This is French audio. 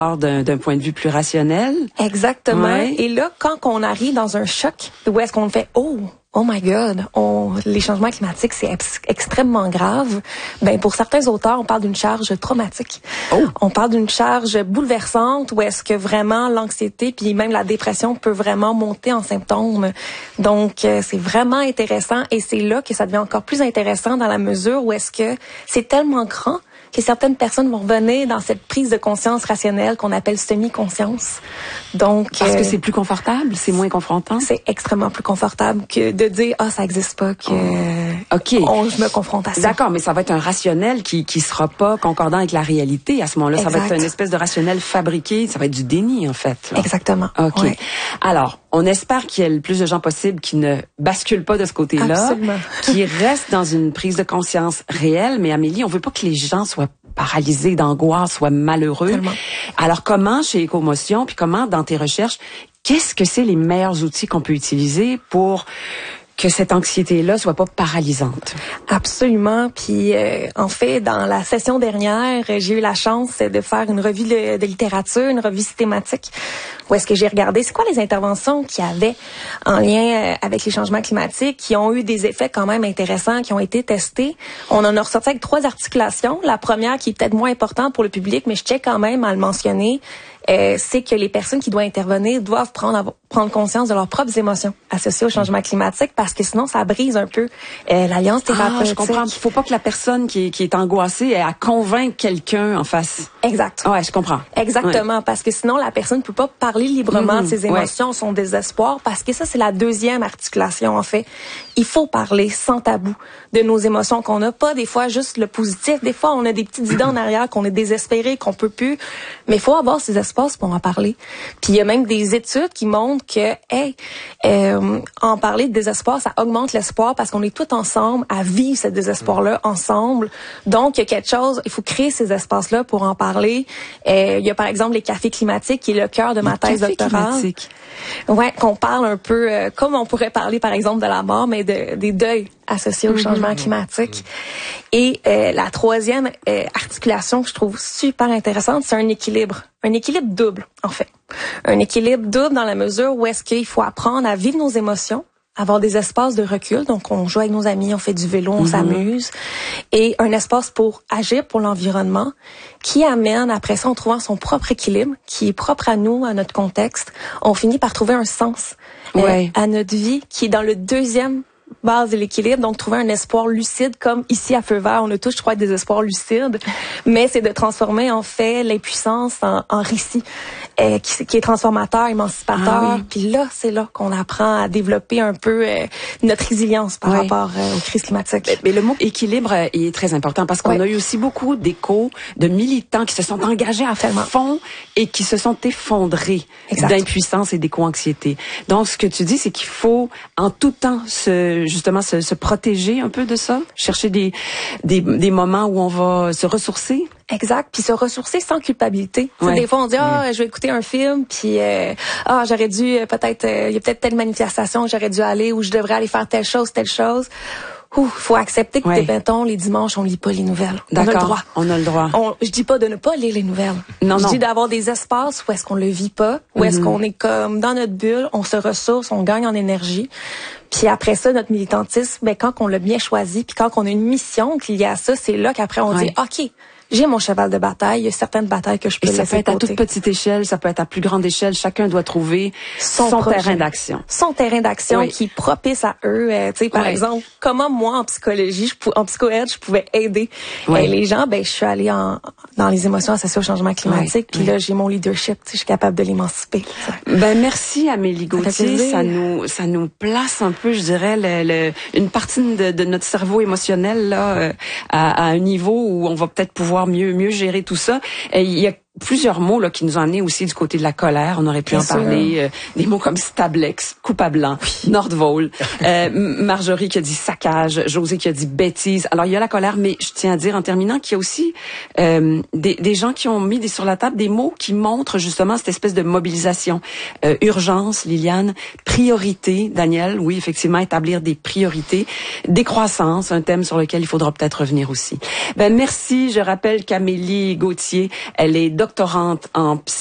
d'un point de vue plus rationnel. Exactement. Ouais. Et là, quand on arrive dans un choc, où est-ce qu'on fait Oh my God, les changements climatiques, c'est extrêmement grave. Ben pour certains auteurs, on parle d'une charge traumatique. On parle d'une charge bouleversante où est-ce que vraiment l'anxiété puis même la dépression peut vraiment monter en symptômes. Donc c'est vraiment intéressant et c'est là que ça devient encore plus intéressant dans la mesure où est-ce que c'est tellement grand que certaines personnes vont revenir dans cette prise de conscience rationnelle qu'on appelle semi-conscience. Donc parce que c'est plus confortable, c'est moins confrontant. C'est extrêmement plus confortable que de dire ça existe pas que je me confronte à ça. D'accord, mais ça va être un rationnel qui sera pas concordant avec la réalité à ce moment-là. Exact. Ça va être une espèce de rationnel fabriqué, ça va être du déni en fait. Là. Exactement. OK. Ouais. Alors, on espère qu'il y ait le plus de gens possible qui ne basculent pas de ce côté-là, Absolument. qui restent dans une prise de conscience réelle, mais Amélie, on veut pas que les gens soient paralysés d'angoisse, soient malheureux. Tellement. Alors comment chez Écomotion, puis comment dans tes recherches, qu'est-ce que c'est les meilleurs outils qu'on peut utiliser pour que cette anxiété-là soit pas paralysante? Absolument. Puis en fait, dans la session dernière, j'ai eu la chance de faire une revue de littérature, une revue systématique, où est-ce que j'ai regardé c'est quoi les interventions qu'il y avait en lien avec les changements climatiques, qui ont eu des effets quand même intéressants, qui ont été testés. On en a ressorti avec 3 articulations. La première, qui est peut-être moins importante pour le public, mais je tiens quand même à le mentionner, c'est que les personnes qui doivent intervenir doivent prendre conscience de leurs propres émotions associées au changement climatique, parce que sinon ça brise un peu l'alliance thérapeutique. Je comprends. Il faut pas que la personne qui est angoissée ait à convaincre quelqu'un en face. Exact. Ouais, je comprends. Exactement, ouais. Parce que sinon la personne ne peut pas parler librement de ses émotions, son désespoir, parce que ça c'est la deuxième articulation en fait. Il faut parler sans tabou de nos émotions qu'on n'a pas, des fois juste le positif, des fois on a des petites idées en arrière qu'on est désespéré, qu'on peut plus, mais il faut avoir ces espaces pour en parler. Puis il y a même des études qui montrent que en parler de désespoir, ça augmente l'espoir parce qu'on est tous ensemble à vivre ce désespoir-là ensemble. Donc il y a quelque chose, il faut créer ces espaces-là pour en parler. Il y a par exemple les cafés climatiques qui est le cœur de ma thèse doctorale. Ouais, qu'on parle un peu comme on pourrait parler par exemple de la mort, mais des deuils associés au changement climatique. Et la troisième articulation que je trouve super intéressante, c'est un équilibre double en fait. Un équilibre double dans la mesure où est-ce qu'il faut apprendre à vivre nos émotions, avoir des espaces de recul, donc on joue avec nos amis, on fait du vélo, on s'amuse, et un espace pour agir pour l'environnement qui amène après ça en trouvant son propre équilibre, qui est propre à nous, à notre contexte, on finit par trouver un sens à notre vie qui est dans le deuxième base de l'équilibre, donc trouver un espoir lucide, comme ici à Feu Vert, on a tous, je crois, des espoirs lucides, mais c'est de transformer en fait l'impuissance en récit qui est transformateur, émancipateur. Puis là, c'est là qu'on apprend à développer un peu notre résilience par rapport aux crises climatiques. Mais le mot équilibre est très important parce qu'on a eu aussi beaucoup d'échos de militants qui se sont engagés à fond et qui se sont effondrés d'impuissance et d'éco-anxiété. Donc, ce que tu dis, c'est qu'il faut en tout temps se protéger un peu de ça, chercher des moments où on va se ressourcer. Exact, puis se ressourcer sans culpabilité. Des fois on dit je vais écouter un film puis j'aurais dû peut-être il y a peut-être telle manifestation, j'aurais dû aller ou je devrais aller faire telle chose. Faut accepter que mettons les dimanches on lit pas les nouvelles. D'accord. On a le droit. Je dis pas de ne pas lire les nouvelles. Je dis d'avoir des espaces où est-ce qu'on le vit pas, où est-ce qu'on est comme dans notre bulle, on se ressource, on gagne en énergie. Puis après ça, notre militantisme, quand on l'a bien choisi, puis quand on a une mission qu'il y a à ça, c'est là qu'après on dit OK, j'ai mon cheval de bataille, il y a certaines batailles que je peux laisser de côté. Ça peut être à toute petite échelle, ça peut être à plus grande échelle. Chacun doit trouver son terrain d'action. Son terrain d'action qui est propice à eux. Par exemple, comment moi, en psychologie, en psychoaide, je pouvais aider les gens. Je suis allée dans les émotions associées au changement climatique. Puis là, j'ai mon leadership. Je suis capable de l'émanciper. Merci Amélie Gauthier. Ça nous place un peu, je dirais, une partie de notre cerveau émotionnel là à un niveau où on va peut-être pouvoir mieux gérer tout ça. Il y a plusieurs mots là qui nous ont amenés aussi du côté de la colère. On aurait pu en parler. Des mots comme stablex, coupe à blanc, Nordvol, Marjorie qui a dit saccage, José qui a dit bêtise. Alors il y a la colère, mais je tiens à dire en terminant qu'il y a aussi des gens qui ont mis sur la table des mots qui montrent justement cette espèce de mobilisation. Urgence, Liliane, priorité, Daniel, oui effectivement établir des priorités, décroissance, un thème sur lequel il faudra peut-être revenir aussi. Merci, je rappelle qu'Amélie Gauthier, elle est doctorante en